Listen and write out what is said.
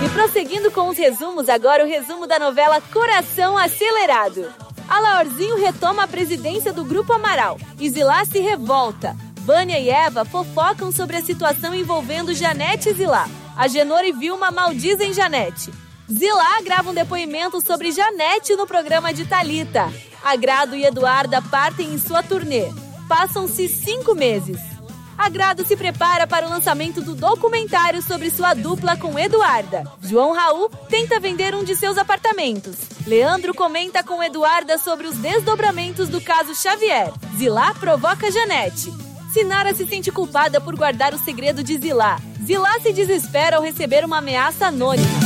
Prosseguindo com os resumos, agora o resumo da novela Coração Acelerado. Alaorzinho retoma a presidência do Grupo Amaral. Zilá se revolta. Vânia e Eva fofocam sobre a situação envolvendo Janete e Zilá. Agenor e Vilma maldizem Janete. Zilá grava um depoimento sobre Janete no programa de Thalita. Agrado e Eduarda partem em sua turnê. Passam-se 5 meses. Agrado se prepara para o lançamento do documentário sobre sua dupla com Eduarda. João Raul tenta vender um de seus apartamentos. Leandro comenta com Eduarda sobre os desdobramentos do caso Xavier. Zilá provoca Janete. Sinara se sente culpada por guardar o segredo de Zilá. Zilá se desespera ao receber uma ameaça anônima.